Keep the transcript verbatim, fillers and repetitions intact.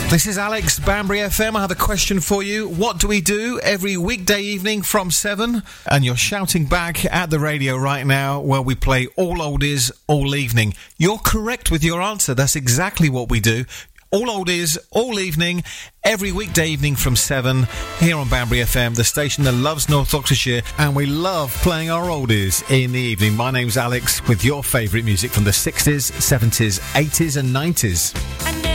This is Alex, Banbury F M. I have a question for you. What do we do every weekday evening from seven? And you're shouting back at the radio right now, well, we play all oldies all evening. You're correct with your answer. That's exactly what we do. All oldies, all evening, every weekday evening from seven, here on Banbury F M, the station that loves North Oxfordshire, and we love playing our oldies in the evening. My name's Alex, with your favourite music from the sixties, seventies, eighties and nineties.